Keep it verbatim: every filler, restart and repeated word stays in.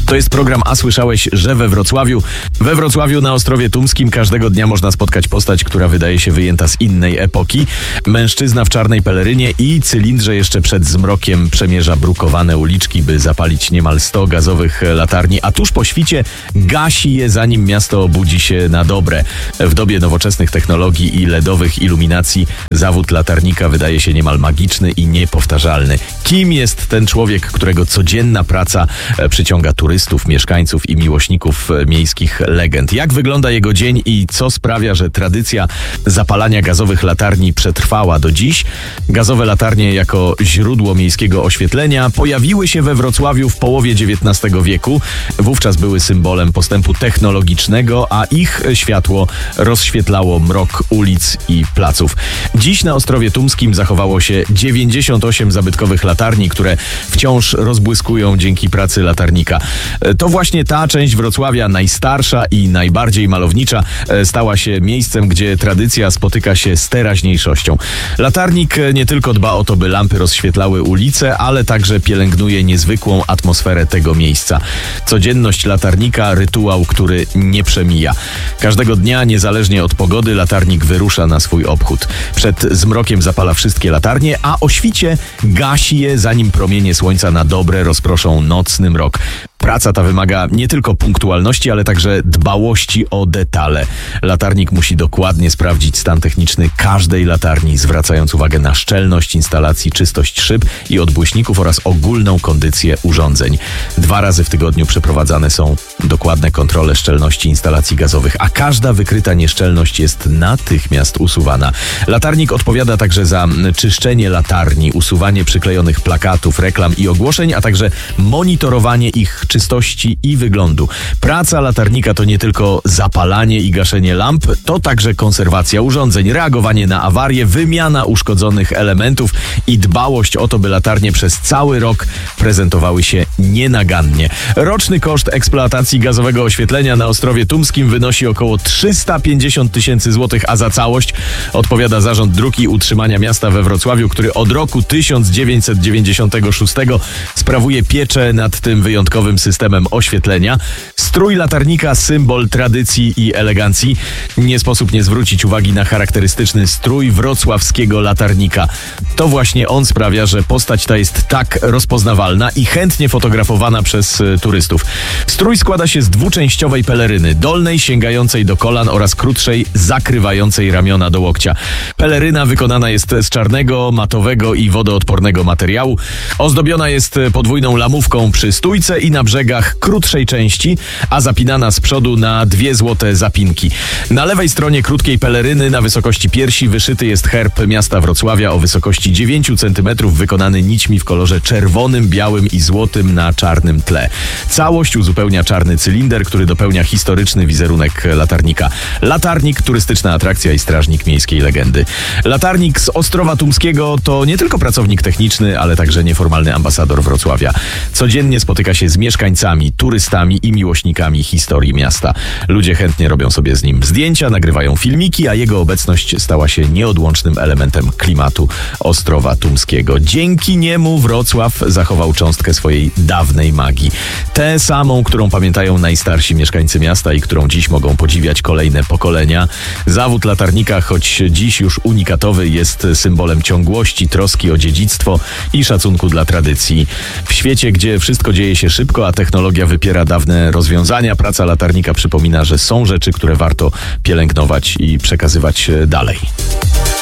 To jest program A słyszałeś, że we Wrocławiu? We Wrocławiu na Ostrowie Tumskim każdego dnia można spotkać postać, która wydaje się wyjęta z innej epoki. Mężczyzna w czarnej pelerynie i cylindrze jeszcze przed zmrokiem przemierza brukowane uliczki, by zapalić niemal sto gazowych latarni, a tuż po świcie gasi je, zanim miasto obudzi się na dobre. W dobie nowoczesnych technologii i ledowych iluminacji zawód latarnika wydaje się niemal magiczny i niepowtarzalny. Kim jest ten człowiek, którego codzienna praca przyciąga turystów, mieszkańców i miłośników miejskich legend? Jak wygląda jego dzień i co sprawia, że tradycja zapalania gazowych latarni przetrwała do dziś? Gazowe latarnie jako źródło miejskiego oświetlenia pojawiły się we Wrocławiu w połowie dziewiętnastego wieku. Wówczas były symbolem postępu technologicznego, a ich światło rozświetlało mrok ulic i placów. Dziś na Ostrowie Tumskim zachowało się dziewięćdziesiąt osiem zabytkowych latarni, które wciąż rozbłyskują dzięki pracy latarnika. To właśnie ta część Wrocławia, najstarsza i najbardziej malownicza, stała się miejscem, gdzie tradycja spotyka się z teraźniejszością. Latarnik nie tylko dba o to, by lampy rozświetlały ulice, ale także pielęgnuje niezwykłą atmosferę tego miejsca. Codzienność latarnika, rytuał, który nie przemija. Każdego dnia, niezależnie od pogody, latarnik wyrusza na swój obchód. Przed zmrokiem zapala wszystkie latarnie, a o świcie gasi je, zanim promienie słońca na dobre rozproszą nocny mrok. Praca ta wymaga nie tylko punktualności, ale także dbałości o detale. Latarnik musi dokładnie sprawdzić stan techniczny każdej latarni, zwracając uwagę na szczelność instalacji, czystość szyb i odbłyśników oraz ogólną kondycję urządzeń. Dwa razy w tygodniu przeprowadzane są dokładne kontrole szczelności instalacji gazowych, a każda wykryta nieszczelność jest natychmiast usuwana. Latarnik odpowiada także za czyszczenie latarni, usuwanie przyklejonych plakatów, reklam i ogłoszeń, a także monitorowanie ich czystości i wyglądu. Praca latarnika to nie tylko zapalanie i gaszenie lamp, to także konserwacja urządzeń, reagowanie na awarie, wymiana uszkodzonych elementów i dbałość o to, by latarnie przez cały rok prezentowały się nienagannie. Roczny koszt eksploatacji gazowego oświetlenia na Ostrowie Tumskim wynosi około trzysta pięćdziesiąt tysięcy złotych, a za całość odpowiada Zarząd Dróg i Utrzymania Miasta we Wrocławiu, który od roku tysiąc dziewięćset dziewięćdziesiątego szóstego sprawuje pieczę nad tym wyjątkowym systemem oświetlenia. Strój latarnika, symbol tradycji i elegancji. Nie sposób nie zwrócić uwagi na charakterystyczny strój wrocławskiego latarnika. To właśnie on sprawia, że postać ta jest tak rozpoznawalna i chętnie fotografowana przez y, turystów. Strój składa się z dwuczęściowej peleryny, dolnej sięgającej do kolan oraz krótszej zakrywającej ramiona do łokcia. Peleryna wykonana jest z czarnego, matowego i wodoodpornego materiału. Ozdobiona jest podwójną lamówką przy stójce i na brzegach krótszej części, a zapinana z przodu na dwie złote zapinki. Na lewej stronie krótkiej peleryny na wysokości piersi wyszyty jest herb miasta Wrocławia o wysokości dziewięć centymetrów, wykonany nićmi w kolorze czerwonym, białym i złotym na czarnym tle. Całość uzupełnia czarny cylinder, który dopełnia historyczny wizerunek latarnika. Latarnik, turystyczna atrakcja i strażnik miejskiej legendy. Latarnik z Ostrowa Tumskiego to nie tylko pracownik techniczny, ale także nieformalny ambasador Wrocławia. Codziennie spotyka się z mieszkańcami, turystami i miłośnikami historii miasta. Ludzie chętnie robią sobie z nim zdjęcia, nagrywają filmiki, a jego obecność stała się nieodłącznym elementem klimatu Ostrowa Tumskiego. Dzięki niemu Wrocław zachował cząstkę swojej dawnej magii. Tę samą, którą pamiętają najstarsi mieszkańcy miasta i którą dziś mogą podziwiać kolejne pokolenia. Zawód latarnika, choć dziś już unikatowy, jest symbolem ciągłości, troski o dziedzictwo i szacunku dla tradycji. W świecie, gdzie wszystko dzieje się szybko, a technologia wypiera dawne rozwiązania, praca latarnika przypomina, że są rzeczy, które warto pielęgnować i przekazywać dalej.